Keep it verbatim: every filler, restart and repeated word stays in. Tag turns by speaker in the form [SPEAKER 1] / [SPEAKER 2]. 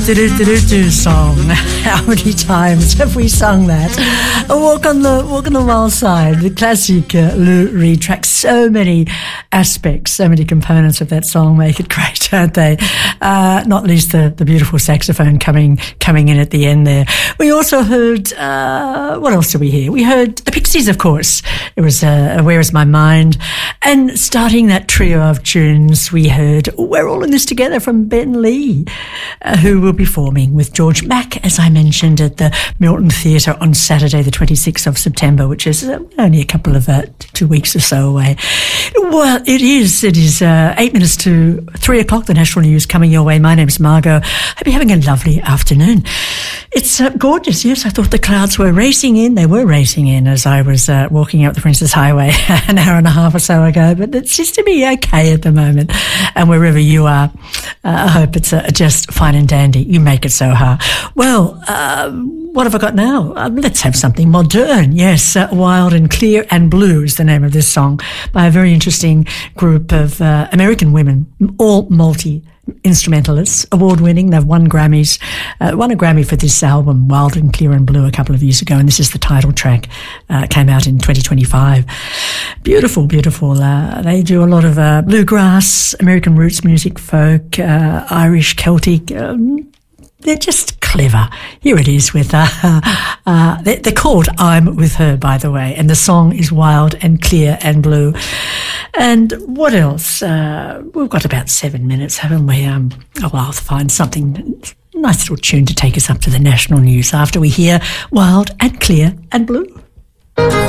[SPEAKER 1] do-do-do-do-do song. How many times have we sung that? A Walk on the Walk on the Wild Side, the classic uh, Lou Reed track. So many aspects, so many components of that song make it great, aren't they? Uh, not least the, the beautiful saxophone coming coming in at the end there. We also heard, uh, what else did we hear? We heard the Pixies, of course. It was uh, Where Is My Mind? And starting that trio of tunes, we heard We're All in This Together from Ben Lee, uh, who will be performing with George Mack, as I mentioned, at the Milton Theatre on Saturday, the twenty-sixth of September, which is uh, only a couple of, uh, two weeks or so away. Well, it is. It is uh, eight minutes to three o'clock, the national news coming your way. My name's Margot. Hope you're having a lovely afternoon. It's uh, gorgeous, yes. I thought the clouds were racing in. They were racing in as I was uh, walking up the Princess Highway an hour and a half or so ago, but it seems to be okay at the moment. And wherever you are, uh, I hope it's uh, just fine and dandy. You make it so hard. Well, uh, what have I got now? Uh, let's have something modern. Yes, uh, Wild and Clear and Blue is the name of this song by a very interesting group of uh, American women, all multi instrumentalists, award-winning. They've won Grammys, uh, won a Grammy for this album, Wild and Clear and Blue, a couple of years ago, and this is the title track. Uh, came out in twenty twenty-five. Beautiful, beautiful. Uh, they do a lot of uh, bluegrass, American roots music, folk, uh, Irish, Celtic. Um, they're just clever. Here it is with, uh, uh, they're, they're called I'm With Her, by the way, and the song is Wild and Clear and Blue. And what else? Uh, we've got about seven minutes, haven't we? Um, oh, well, I'll find something, nice little tune to take us up to the national news after we hear Wild and Clear and Blue.